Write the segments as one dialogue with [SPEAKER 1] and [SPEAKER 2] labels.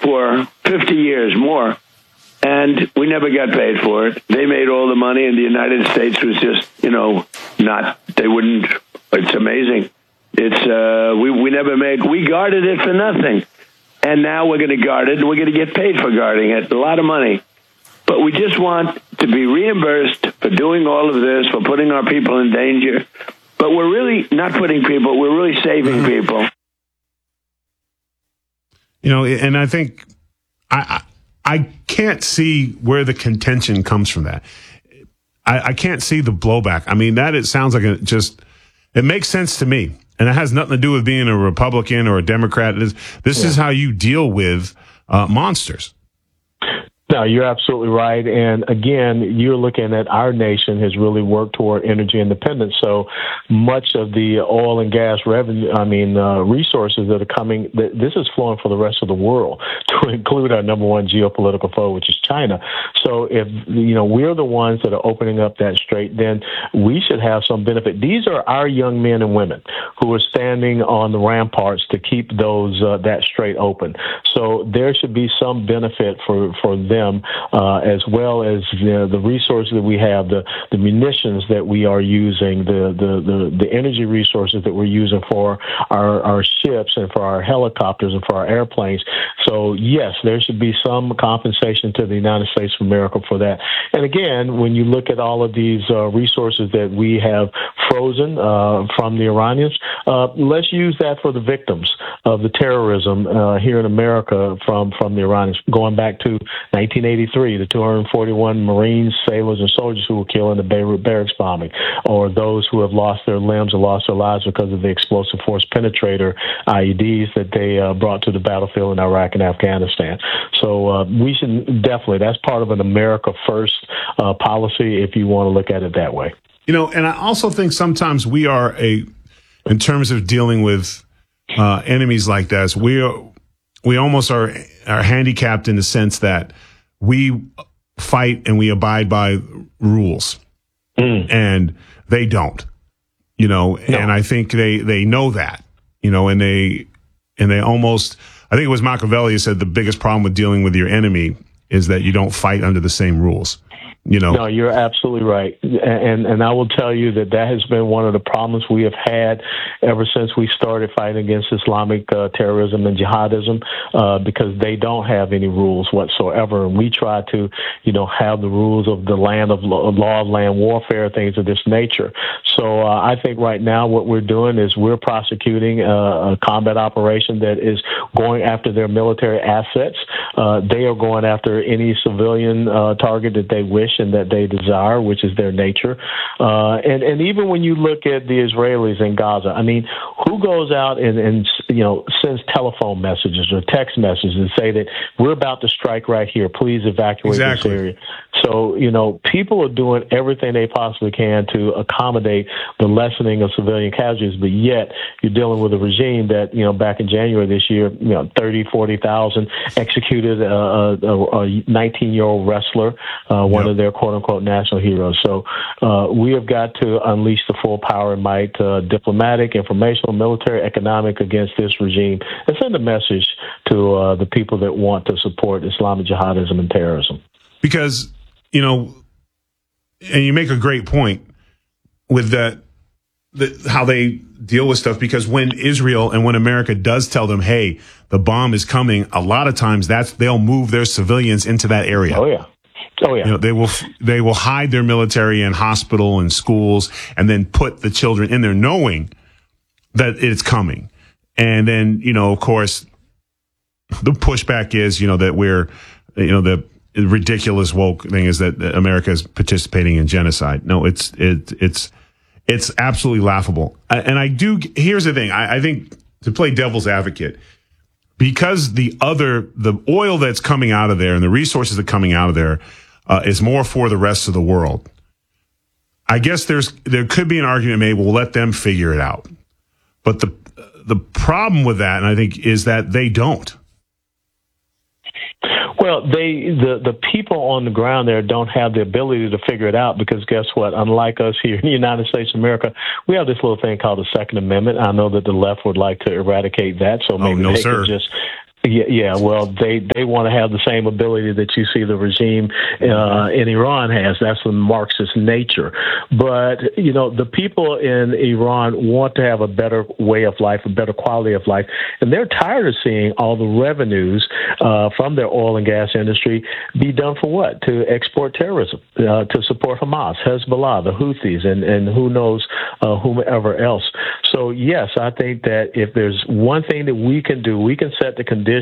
[SPEAKER 1] for 50 years more, and we never got paid for it. They made all the money, and the United States was just, they wouldn't. It's amazing. It's we never made. We guarded it for nothing, and now we're going to guard it, and we're going to get paid for guarding it. A lot of money. But we just want to be reimbursed for doing all of this, for putting our people in danger. But we're really not putting people, we're really saving people.
[SPEAKER 2] And I think I can't see where the contention comes from that. I can't see the blowback. I mean, it sounds like it makes sense to me. And it has nothing to do with being a Republican or a Democrat. This is how you deal with monsters.
[SPEAKER 3] No, you're absolutely right. And again, you're looking at our nation has really worked toward energy independence. So much of the oil and gas resources that are coming, this is flowing for the rest of the world, to include our number one geopolitical foe, which is China. So if, we're the ones that are opening up that strait, then we should have some benefit. These are our young men and women who are standing on the ramparts to keep that strait open. So there should be some benefit for them. As well as the resources that we have, the munitions that we are using, the energy resources that we're using for our ships and for our helicopters and for our airplanes. So, yes, there should be some compensation to the United States of America for that. And again, when you look at all of these resources that we have frozen from the Iranians, let's use that for the victims of the terrorism here in America from the Iranians, going back to 1983, the 241 Marines, sailors, and soldiers who were killed in the Beirut barracks bombing, or those who have lost their limbs or lost their lives because of the explosive force penetrator IEDs that they brought to the battlefield in Iraq and Afghanistan. So we should definitely, that's part of an America First policy if you want to look at it that way.
[SPEAKER 2] And I also think sometimes we are in terms of dealing with enemies like this, we almost are handicapped in the sense that we fight and we abide by rules, and they don't, No. And I think they know that, and they almost. I think it was Machiavelli who said the biggest problem with dealing with your enemy is that you don't fight under the same rules.
[SPEAKER 3] No, you're absolutely right. And I will tell you that has been one of the problems we have had ever since we started fighting against Islamic terrorism and jihadism, because they don't have any rules whatsoever. And we try to, have the rules of the law of land warfare, things of this nature. So I think right now what we're doing is we're prosecuting a combat operation that is going after their military assets. They are going after any civilian target that they wish and that they desire, which is their nature. And even when you look at the Israelis in Gaza, I mean, who goes out and sends telephone messages or text messages and say that we're about to strike right here, please evacuate this area? So, people are doing everything they possibly can to accommodate the lessening of civilian casualties, but yet you're dealing with a regime that, back in January this year, 40,000 executed a 19-year-old wrestler, one of their quote-unquote national heroes. So we have got to unleash the full power and might, diplomatic, informational, military, economic, against this regime and send a message to the people that want to support Islamic jihadism and terrorism.
[SPEAKER 2] Because, and you make a great point with that, how they deal with stuff, because when Israel and when America does tell them, hey, the bomb is coming, a lot of times they'll move their civilians into that area.
[SPEAKER 3] Oh, yeah.
[SPEAKER 2] They will hide their military in hospital and schools and then put the children in there knowing that it's coming. And then, of course, the pushback is, that we're, the ridiculous woke thing is that America is participating in genocide. No, it's absolutely laughable. And here's the thing. I think, to play devil's advocate, because the oil that's coming out of there and the resources that are coming out of there is more for the rest of the world. I guess there could be an argument made, we'll let them figure it out. But the problem with that, and I think, is that they don't.
[SPEAKER 3] Well, the people on the ground there don't have the ability to figure it out, because guess what? Unlike us here in the United States of America, we have this little thing called the Second Amendment. I know that the left would like to eradicate that, so maybe they could just Yeah. Well, they want to have the same ability that you see the regime in Iran has. That's the Marxist nature. But, the people in Iran want to have a better way of life, a better quality of life. And they're tired of seeing all the revenues from their oil and gas industry be done for what? To export terrorism, to support Hamas, Hezbollah, the Houthis, and who knows whomever else. So, yes, I think that if there's one thing that we can do, we can set the conditions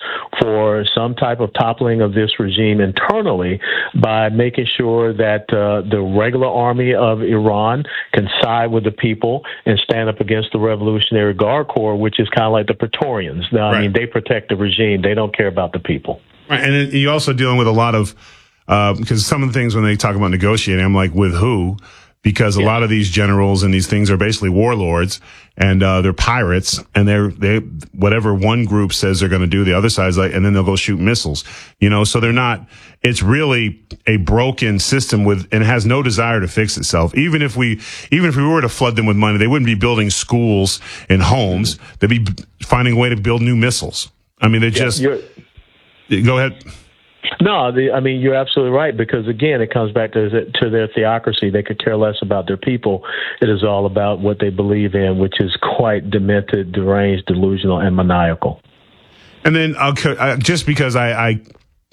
[SPEAKER 3] for some type of toppling of this regime internally by making sure that the regular army of Iran can side with the people and stand up against the Revolutionary Guard Corps, which is kind of like the Praetorians. Now, I mean, they protect the regime. They don't care about the people.
[SPEAKER 2] Right. And you're also dealing with a lot of, because some of the things when they talk about negotiating, I'm like, with who? Because a lot of these generals and these things are basically warlords, and they're pirates, and they whatever one group says they're going to do, the other side's like, and then they'll go shoot missiles. So they're not. It's really a broken system and it has no desire to fix itself. Even if we were to flood them with money, they wouldn't be building schools and homes. They'd be finding a way to build new missiles. I mean, they just go ahead.
[SPEAKER 3] No, you're absolutely right, because, again, it comes back to their theocracy. They could care less about their people. It is all about what they believe in, which is quite demented, deranged, delusional, and maniacal.
[SPEAKER 2] And then just because I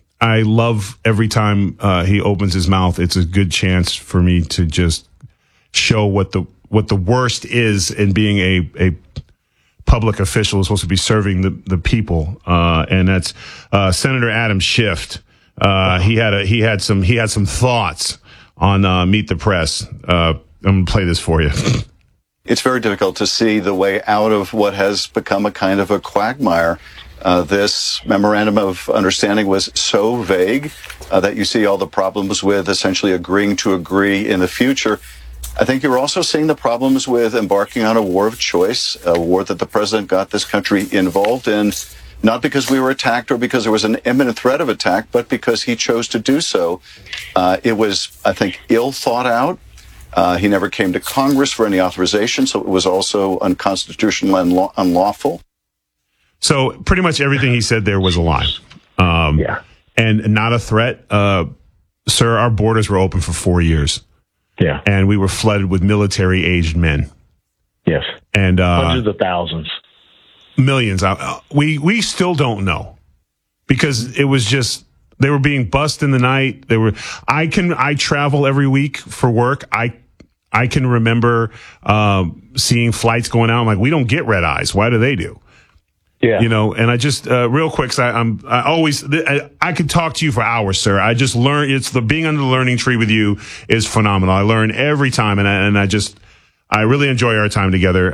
[SPEAKER 2] love every time he opens his mouth, it's a good chance for me to just show what the worst is in being a public official is supposed to be serving the people, and that's Senator Adam Schiff. He had some thoughts on Meet the Press. I'm gonna play this for you.
[SPEAKER 4] It's very difficult to see the way out of what has become a kind of a quagmire. This memorandum of understanding was so vague that you see all the problems with essentially agreeing to agree in the future. I think you're also seeing the problems with embarking on a war of choice, a war that the president got this country involved in, not because we were attacked or because there was an imminent threat of attack, but because he chose to do so. It was, I think, ill thought out. He never came to Congress for any authorization, so it was also unconstitutional and unlawful.
[SPEAKER 2] So pretty much everything he said there was a lie. And not a threat. Sir, our borders were open for 4 years.
[SPEAKER 3] Yeah.
[SPEAKER 2] And we were flooded with military-aged men.
[SPEAKER 3] Yes.
[SPEAKER 2] And
[SPEAKER 3] hundreds of thousands.
[SPEAKER 2] Millions. We still don't know, because it was just, they were being bussed in the night. I travel every week for work. I can remember seeing flights going out. I'm like, we don't get red eyes. Why do they do? Yeah. And I just, real quick, I could talk to you for hours, sir. I just learn, being under the learning tree with you is phenomenal. I learn every time, and I really enjoy our time together.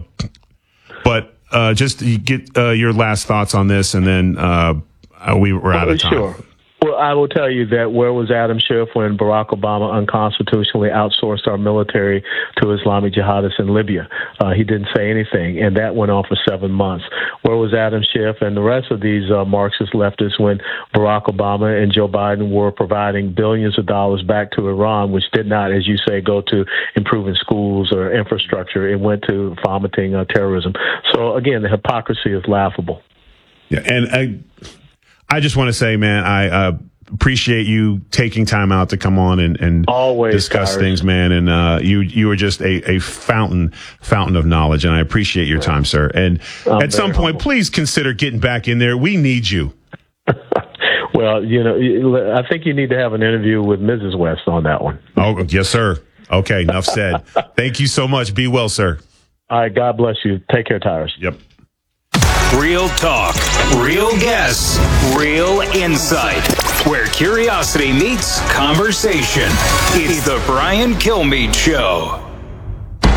[SPEAKER 2] But just get your last thoughts on this, and then we're out of time.
[SPEAKER 3] Sure. Well, I will tell you that where was Adam Schiff when Barack Obama unconstitutionally outsourced our military to Islamic jihadists in Libya? He didn't say anything, and that went on for 7 months. Where was Adam Schiff and the rest of these Marxist leftists when Barack Obama and Joe Biden were providing billions of dollars back to Iran, which did not, as you say, go to improving schools or infrastructure? It went to fomenting terrorism. So, again, the hypocrisy is laughable.
[SPEAKER 2] Yeah, and I just want to say, man, I appreciate you taking time out to come on and
[SPEAKER 3] always
[SPEAKER 2] discuss things, man. And you are just a fountain of knowledge, and I appreciate your time, sir. And at some point, please consider getting back in there. We need you.
[SPEAKER 3] Well, I think you need to have an interview with Mrs. West on that one.
[SPEAKER 2] Oh, yes, sir. Okay, enough said. Thank you so much. Be well, sir.
[SPEAKER 3] All right, God bless you. Take care, Tyrus.
[SPEAKER 2] Yep.
[SPEAKER 5] Real talk, real guests, real insight. Where curiosity meets conversation. It's the Brian Kilmeade Show.